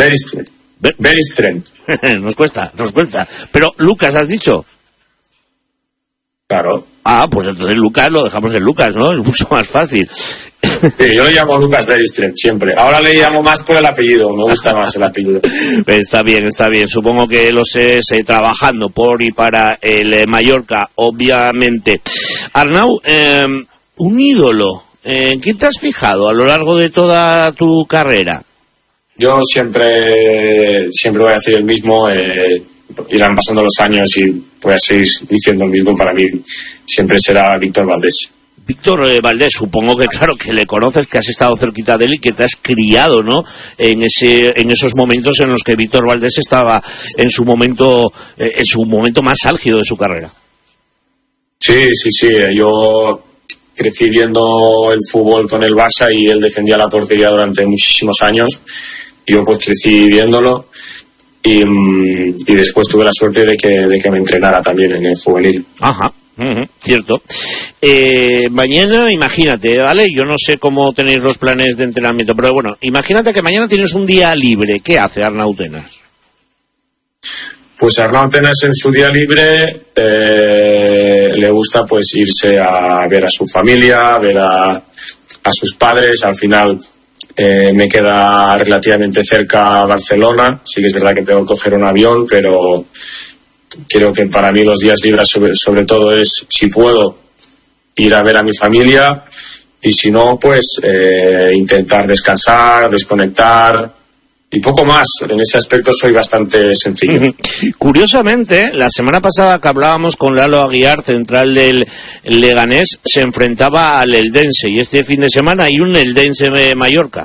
Very strange. Nos cuesta. Pero Lucas, ¿has dicho? Claro. Ah, pues entonces Lucas lo dejamos en Lucas, ¿no? Es mucho más fácil. Sí, yo le llamo Lucas Bergström siempre. Ahora le llamo más por el apellido, me gusta más el apellido. Está bien. Supongo que lo sé trabajando por y para el Mallorca, obviamente. Arnau, un ídolo. ¿En quién te has fijado a lo largo de toda tu carrera? Yo siempre voy a decir el mismo. Irán pasando los años y voy a seguir diciendo el mismo. Para mí siempre será Víctor Valdés. Víctor Valdés, supongo que claro que le conoces, que has estado cerquita de él y que te has criado, ¿no? En esos momentos en los que Víctor Valdés estaba en su momento más álgido de su carrera. Sí. Yo crecí viendo el fútbol con el Barça y él defendía la portería durante muchísimos años. Yo pues crecí viéndolo y después tuve la suerte de que me entrenara también en el juvenil. Ajá. Cierto. Mañana, imagínate, ¿vale? Yo no sé cómo tenéis los planes de entrenamiento, pero bueno, imagínate que mañana tienes un día libre. ¿Qué hace Arnau Tenas? Pues Arnau Tenas en su día libre le gusta pues irse a ver a su familia, a ver a sus padres. Al final me queda relativamente cerca Barcelona. Sí que es verdad que tengo que coger un avión, pero creo que para mí los días libres sobre todo es, si puedo, ir a ver a mi familia, y si no, pues intentar descansar, desconectar y poco más. En ese aspecto soy bastante sencillo. Curiosamente, la semana pasada que hablábamos con Lalo Aguiar, central del Leganés, se enfrentaba al Eldense, y este fin de semana hay un Eldense Mallorca.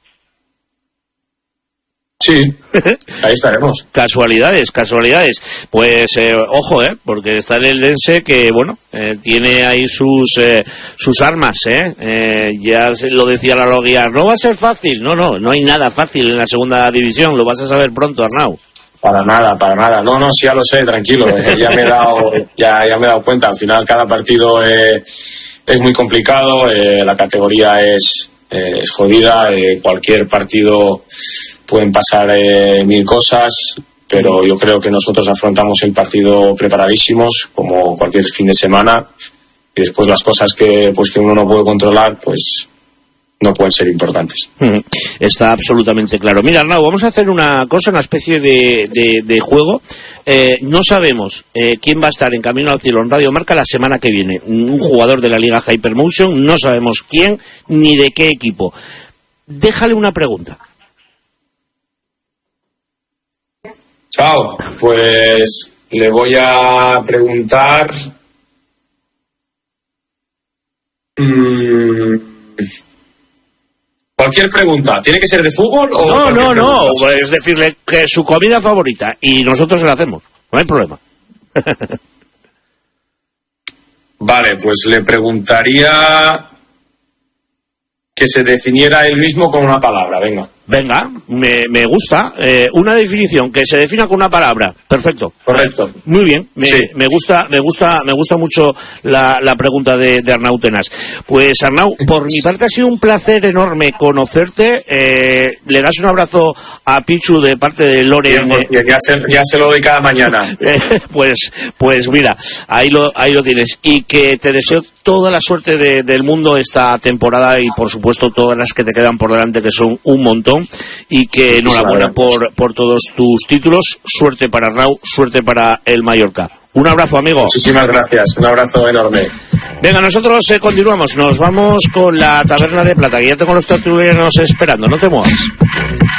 Sí, ahí estaremos. Casualidades. Pues ojo, porque está el Eldense que, bueno, tiene ahí sus armas, ya lo decía la Loguía, no va a ser fácil. No hay nada fácil en la segunda división, lo vas a saber pronto, Arnau. Para nada. No, sí, ya lo sé, tranquilo. Ya me he dado cuenta. Al final cada partido es muy complicado, la categoría es jodida, cualquier partido pueden pasar mil cosas, pero yo creo que nosotros afrontamos el partido preparadísimos, como cualquier fin de semana, y después las cosas que uno no puede controlar, pues no pueden ser importantes. Está absolutamente claro. Mira, Arnau, vamos a hacer una especie de juego. No sabemos quién va a estar en Camino al Cielo en Radio Marca la semana que viene. Un jugador de la Liga Hypermotion, no sabemos quién ni de qué equipo. Déjale una pregunta. Chao, pues le voy a preguntar... Cualquier pregunta. ¿Tiene que ser de fútbol o...? No. Es decirle que su comida favorita y nosotros se la hacemos. No hay problema. Vale, pues le preguntaría que se definiera él mismo con una palabra. Venga, me gusta. Una definición que se defina con una palabra. Perfecto. Correcto. Muy bien. Sí. Me gusta mucho la pregunta de Arnau Tenas. Pues Arnau, por mi parte ha sido un placer enorme conocerte. Le das un abrazo a Pichu de parte de Lore. Ya se lo doy cada mañana. Pues mira, ahí lo tienes. Y que te deseo toda la suerte del mundo esta temporada y por supuesto todas las que te quedan por delante, que son un montón, y que enhorabuena por todos tus títulos. Suerte para Arnau, suerte para el Mallorca. Un abrazo, amigo. Muchísimas gracias, un abrazo enorme. Venga, nosotros continuamos, nos vamos con la Taberna de Plata, que ya tengo los tertulianos esperando, no te muevas.